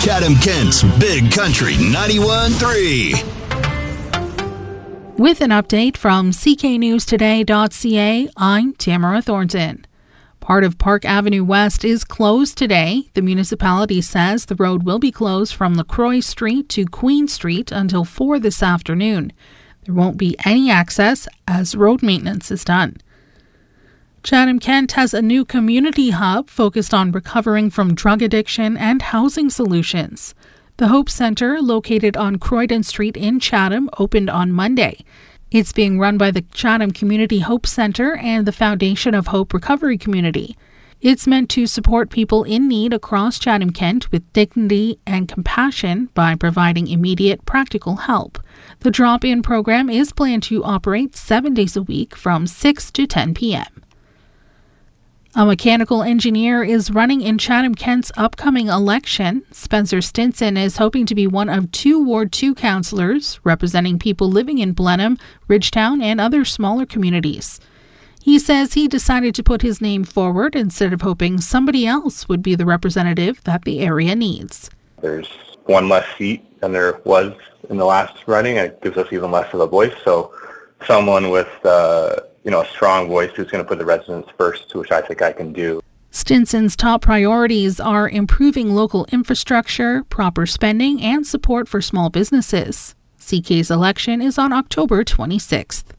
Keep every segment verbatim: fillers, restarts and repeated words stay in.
Chatham-Kent's Big Country ninety-one point three. With an update from C K News Today dot C A, I'm Tamara Thornton. Part of Park Avenue West is closed today. The municipality says the road will be closed from LaCroix Street to Queen Street until four this afternoon. There won't be any access as road maintenance is done. Chatham-Kent has a new community hub focused on recovering from drug addiction and housing solutions. The Hope Center, located on Croydon Street in Chatham, opened on Monday. It's being run by the Chatham Community Hope Center and the Foundation of Hope Recovery Community. It's meant to support people in need across Chatham-Kent with dignity and compassion by providing immediate practical help. The drop-in program is planned to operate seven days a week from six to ten p.m. A mechanical engineer is running in Chatham-Kent's upcoming election. Spencer Stinson is hoping to be one of two Ward two councillors representing people living in Blenheim, Ridgetown, and other smaller communities. He says he decided to put his name forward instead of hoping somebody else would be the representative that the area needs. There's one less seat than there was in the last running. It gives us even less of a voice. So someone with uh, you know, a strong voice who's going to put the residents first, which I think I can do. Stinson's top priorities are improving local infrastructure, proper spending, and support for small businesses. C K's election is on October twenty-sixth.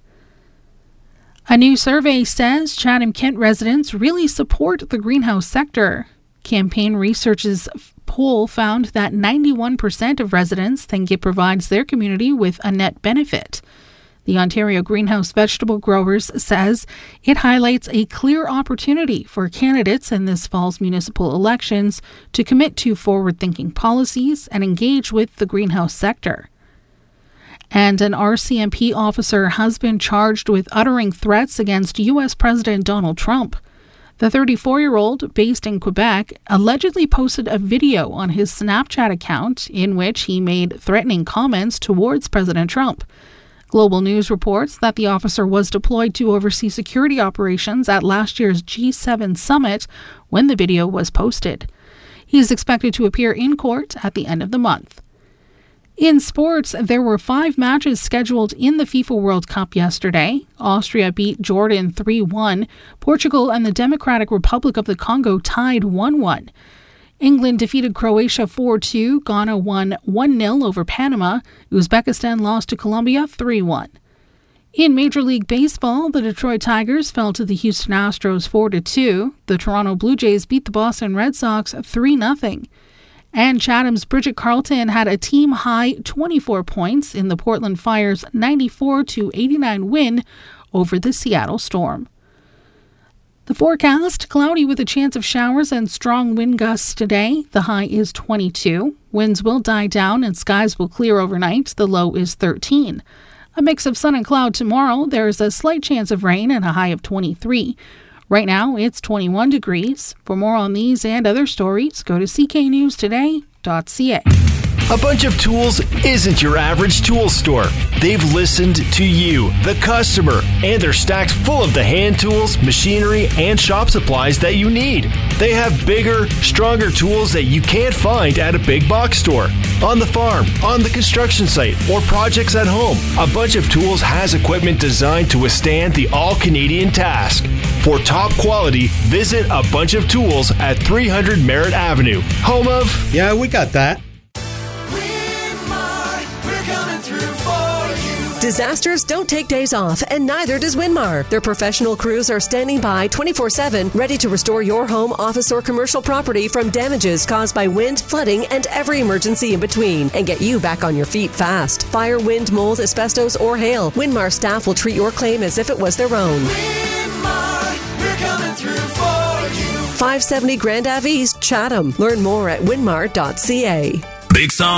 A new survey says Chatham-Kent residents really support the greenhouse sector. Campaign Research's poll found that ninety-one percent of residents think it provides their community with a net benefit. The Ontario Greenhouse Vegetable Growers says it highlights a clear opportunity for candidates in this fall's municipal elections to commit to forward-thinking policies and engage with the greenhouse sector. And an R C M P officer has been charged with uttering threats against U S President Donald Trump. The thirty-four-year-old, based in Quebec, allegedly posted a video on his Snapchat account in which he made threatening comments towards President Trump. Global News reports that the officer was deployed to oversee security operations at last year's G seven summit when the video was posted. He is expected to appear in court at the end of the month. In sports, there were five matches scheduled in the FIFA World Cup yesterday. Austria beat Jordan three one. Portugal and the Democratic Republic of the Congo tied one one. England defeated Croatia four two, Ghana won one nil over Panama, Uzbekistan lost to Colombia three one. In Major League Baseball, the Detroit Tigers fell to the Houston Astros four to two, the Toronto Blue Jays beat the Boston Red Sox three nothing, and Chatham's Bridget Carlton had a team-high twenty-four points in the Portland Fire's ninety-four to eighty-nine win over the Seattle Storm. The forecast, cloudy with a chance of showers and strong wind gusts today. The high is twenty-two. Winds will die down and skies will clear overnight. The low is thirteen. A mix of sun and cloud tomorrow. There is a slight chance of rain and a high of twenty-three. Right now, it's twenty-one degrees. For more on these and other stories, go to C K News Today dot C A. A Bunch of Tools isn't your average tool store. They've listened to you, the customer, and they're stacked full of the hand tools, machinery, and shop supplies that you need. They have bigger, stronger tools that you can't find at a big box store. On the farm, on the construction site, or projects at home, A Bunch of Tools has equipment designed to withstand the all-Canadian task. For top quality, visit A Bunch of Tools at three hundred Merritt Avenue, home of... Yeah, we got that. Disasters don't take days off, and neither does Winmar. Their professional crews are standing by twenty-four seven, ready to restore your home, office, or commercial property from damages caused by wind, flooding, and every emergency in between, and get you back on your feet fast. Fire, wind, mold, asbestos, or hail, Winmar staff will treat your claim as if it was their own. Winmar, we're coming through for you. five seventy Grand Ave East, Chatham. Learn more at winmar dot C A. Big song.